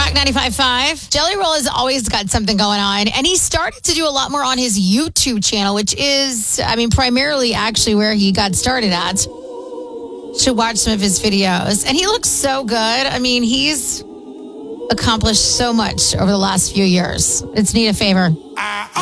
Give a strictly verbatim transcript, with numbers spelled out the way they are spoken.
Rock ninety-five point five. Jelly Roll has always got something going on, and he started to do a lot more on his YouTube channel, which is, I mean, primarily actually where he got started at. Should watch some of his videos. And he looks so good. I mean, he's accomplished so much over the last few years. It's need a favor.